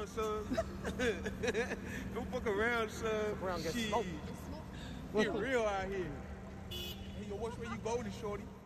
around, son. Don't fuck around, son. Around, get Shit. smoked. Get real out here. Hey, yo, watch where you go, shorty.